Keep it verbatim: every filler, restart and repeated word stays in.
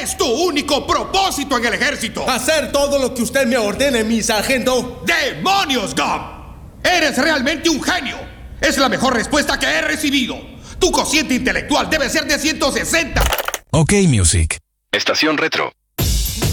es tu único propósito en el ejército? Hacer todo lo que usted me ordene, mi sargento. ¡Demonios, Gum! ¡Eres realmente un genio! Es la mejor respuesta que he recibido. Tu cociente intelectual debe ser de ciento sesenta. Ok, Music. Estación Retro.